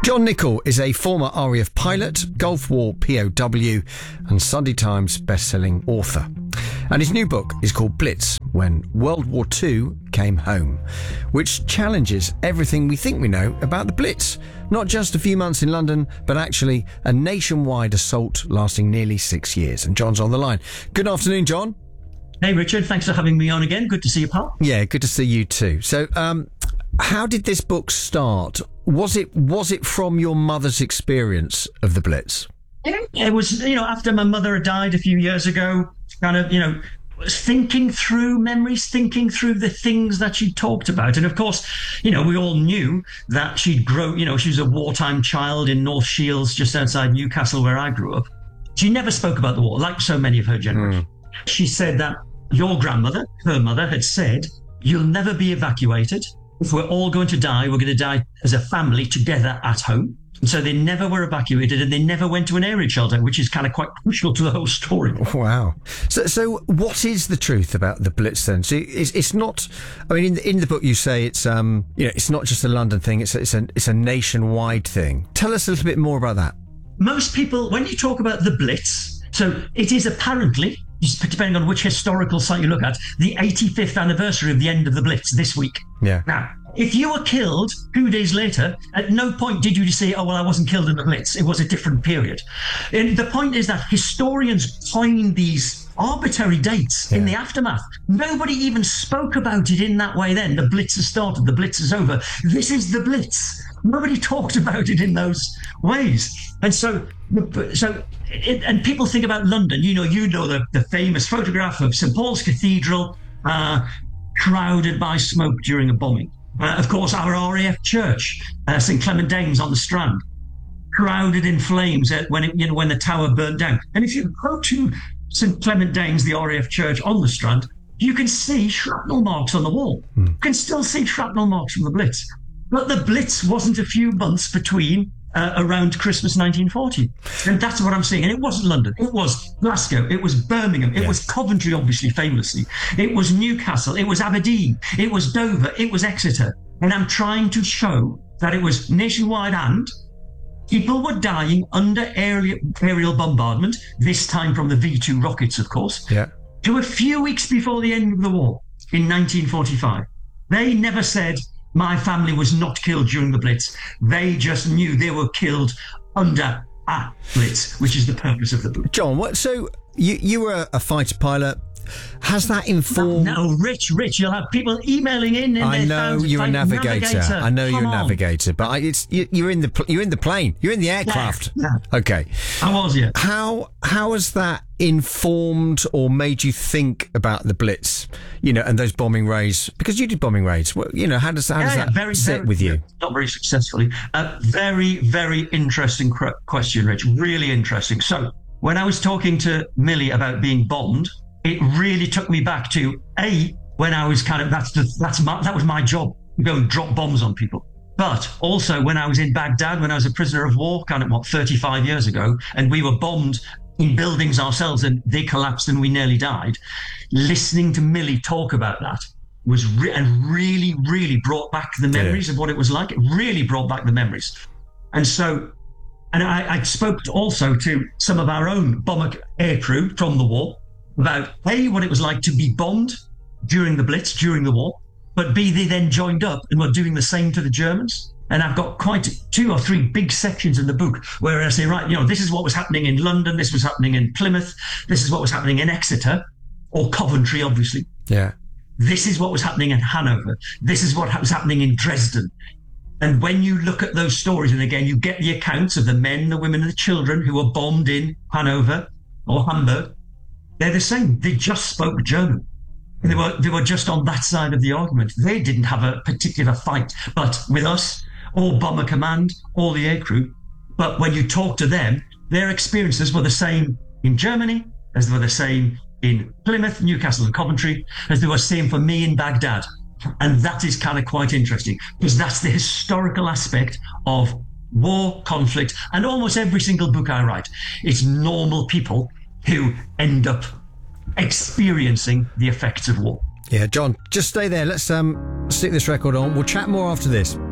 John Nichol is a former RAF pilot, Gulf War POW, and Sunday Times best-selling author. And his new book is called Blitz, When World War II Came Home, which challenges everything we think we know about the Blitz. Not just a few months in London, but actually a nationwide assault lasting nearly 6 years. And John's on the line. Good afternoon, John. Hey, Richard. Thanks for having me on again. Good to see you, pal. Yeah, good to see you too. So, how did this book start? Was it from your mother's experience of the Blitz? It was, after my mother had died a few years ago, kind of, thinking through memories, thinking through the things that she talked about. And of course, we all knew that she'd grown, she was a wartime child in North Shields, just outside Newcastle, where I grew up. She never spoke about the war, like so many of her generation. She said that your grandmother, her mother, had said, "You'll never be evacuated. If we're all going to die, we're going to die as a family together at home." And so they never were evacuated, and they never went to an air raid shelter, which is kind of quite crucial to the whole story. Wow. So what is the truth about the Blitz then? So it's not, I mean, in the book you say it's, it's not just a London thing, it's a nationwide thing. Tell us a little bit more about that. Most people, when you talk about the Blitz, so it is apparently, depending on which historical site you look at, the 85th anniversary of the end of the Blitz this week. Yeah. Now, if you were killed 2 days later, at no point did you say, "Oh, well, I wasn't killed in the Blitz." It was a different period. And the point is that historians coined these arbitrary dates in the aftermath. Nobody even spoke about it in that way then. The Blitz has started, the Blitz is over. This is the Blitz. Nobody talked about it in those ways. And and people think about London. You know the famous photograph of St. Paul's Cathedral shrouded by smoke during a bombing. Of course, our RAF church, St. Clement Danes on the Strand, shrouded in flames when the tower burned down. And if you go to St. Clement Danes, the RAF church on the Strand, you can see shrapnel marks on the wall. You can still see shrapnel marks from the Blitz. But the Blitz wasn't a few months between around Christmas 1940. And that's what I'm saying. And it wasn't London. It was Glasgow. It was Birmingham. It was Coventry, obviously, famously. It was Newcastle. It was Aberdeen. It was Dover. It was Exeter. And I'm trying to show that it was nationwide, and people were dying under aerial bombardment, this time from the V2 rockets, of course, to a few weeks before the end of the war in 1945. They never said, "My family was not killed during the Blitz." They just knew they were killed under a Blitz, which is the purpose of the book. John, so you were a fighter pilot. Has that informed... No, Rich, you'll have people emailing in. I know you're a navigator. I know you're a navigator, but you're in the plane. You're in the aircraft. Yeah. Okay. I was, yeah. How has that informed or made you think about the Blitz, and those bombing raids? Because you did bombing raids. Well, how does that sit with you? Not very successfully. Very, very interesting question, Rich. Really interesting. So when I was talking to Millie about being bombed, it really took me back to when I was that was my job, go and drop bombs on people. But also when I was in Baghdad, when I was a prisoner of war, 35 years ago, and we were bombed in buildings ourselves and they collapsed and we nearly died. Listening to Millie talk about that was really, really brought back the memories of what it was like. It really brought back the memories. And I spoke also to some of our own bomber aircrew from the war about what it was like to be bombed during the Blitz, during the war, but B, they then joined up and were doing the same to the Germans. And I've got quite 2 or 3 big sections in the book where I say, right, this is what was happening in London, this was happening in Plymouth, this is what was happening in Exeter, or Coventry, obviously. Yeah. This is what was happening in Hanover. This is what was happening in Dresden. And when you look at those stories, and again, you get the accounts of the men, the women, and the children who were bombed in Hanover or Hamburg, they're the same. They just spoke German. And they were just on that side of the argument. They didn't have a particular fight, but with us, or Bomber Command, or the aircrew. But when you talk to them, their experiences were the same in Germany as they were the same in Plymouth, Newcastle, and Coventry, as they were the same for me in Baghdad. And that is kind of quite interesting, because that's the historical aspect of war, conflict, and almost every single book I write. It's normal people who end up experiencing the effects of war. Yeah, John, just stay there. Let's stick this record on. We'll chat more after this.